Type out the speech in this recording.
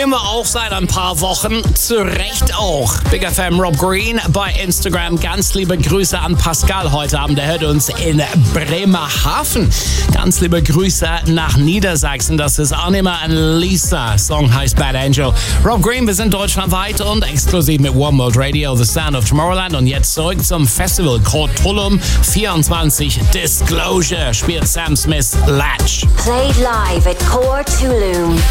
Immer auch seit ein paar Wochen, zu Recht auch. Big FM Rob Green bei Instagram. Ganz liebe Grüße an Pascal heute Abend. Der hört uns in Bremerhaven. Ganz liebe Grüße nach Niedersachsen. Das ist Anima und Lisa. Song heißt Bad Angel. Rob Green, wir sind deutschlandweit und exklusiv mit One World Radio, The Sound of Tomorrowland. Und jetzt zurück zum Festival. Cortulum 24 Disclosure spielt Sam Smith Latch. Played live at Cortulum.